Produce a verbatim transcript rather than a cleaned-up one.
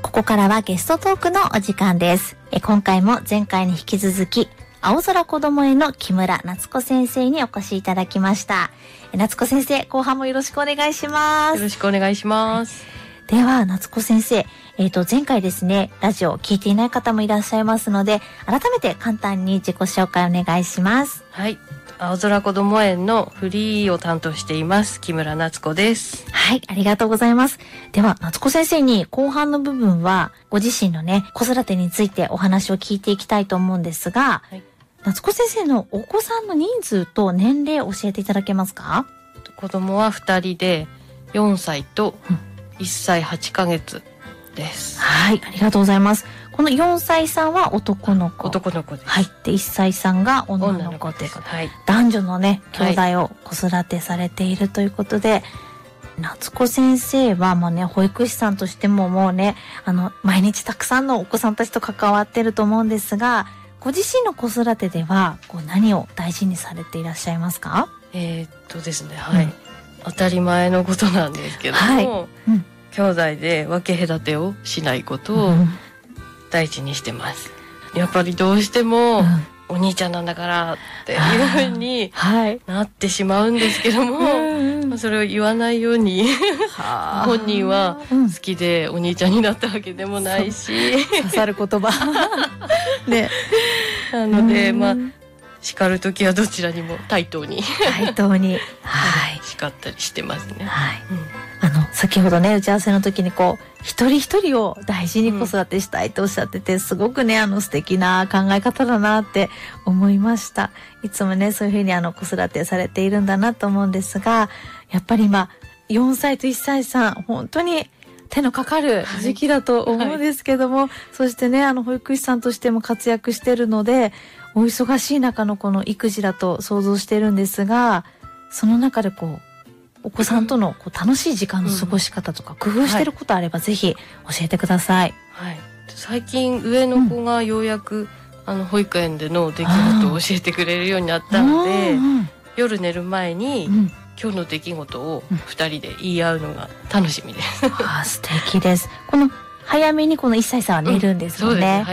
ここからはゲストトークのお時間です。え今回も前回に引き続き青空こども園の木村夏子先生にお越しいただきました。え夏子先生、後半もよろしくお願いします。 よろしくお願いします。 では夏子先生、えっと前回ですね、ラジオを聞いていない方もいらっしゃいますので、改めて簡単に自己紹介お願いします。 はい、青空こども園のフリーを担当しています木村夏子です。 はい、ありがとうございます。では夏子先生に後半の部分はご自身のね子育てについてお話を聞いていきたいと思うんですが、はい、夏子先生のお子さんの人数と年齢を教えていただけますか？ 子供はふたりでよんさいといっさいはちかげつです。 うん、はい、ありがとうございます。このよんさいさんは男の子。 男の子です。 はい。で、いっさいさんが女の子ということで、はい、男女のね、兄弟を子育てされているということで、はい、夏子先生はもうね、保育士さんとしてももうね、あの、毎日たくさんのお子さんたちと関わってると思うんですが、ご自身の子育てでは、こう何を大事にされていらっしゃいますか？ えー、っとですね、はい、うん。当たり前のことなんですけども、はい、うん、兄弟で分け隔てをしないことを、うん大事にしてます。やっぱりどうしても、うん、お兄ちゃんなんだからっていうふうになってしまうんですけども、はい、それを言わないように本人は好きでお兄ちゃんになったわけでもないし、 刺さる言葉ね、なので、まあ叱るときはどちらにも対等に対等に、 はい、叱ったりしてますね。 はい、うん、あの先ほどね打ち合わせの時にこう一人一人を大事に子育てしたいとおっしゃってて、うん、すごくねあの素敵な考え方だなって思いました。いつもねそういうふうにあの子育てされているんだなと思うんですが、やっぱり今よんさいといっさいさん本当に手のかかる時期だと思うんですけども、はいはい、そしてねあの保育士さんとしても活躍しているのでお忙しい中のこの育児だと想像してるんですが、その中でこうお子さんとのこう楽しい時間の過ごし方とか工夫してることあればぜひ教えてください。 はい、最近上の子がようやく、うん、あの保育園での出来事を教えてくれるようになったので、うん、夜寝る前に、うん、今日の出来事をふたりで言い合うのが楽しみです。 あ、素敵です。この早めにこのいっさいさんは寝るんですよね。うん、そうですね。